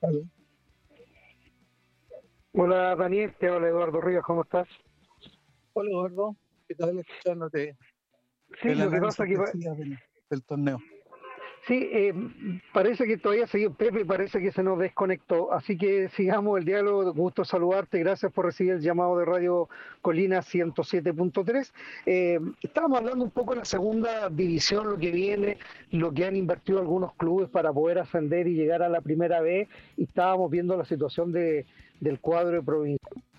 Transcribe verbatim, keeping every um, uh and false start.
Aló. Hola Daniel, te habla Eduardo Rivas, ¿cómo estás? Hola, Eduardo. ¿Qué tal? Escuchándote Sí, el lo que pasa análisis que que pa- hacías del, del torneo. sí, eh, parece que todavía sigue Pepe, parece que se nos desconectó, así que sigamos el diálogo. Gusto saludarte, gracias por recibir el llamado de Radio Colina ciento siete punto tres. Eh, estábamos hablando un poco de la segunda división, lo que viene, lo que han invertido algunos clubes para poder ascender y llegar a la primera B, y estábamos viendo la situación de, del cuadro de provincia.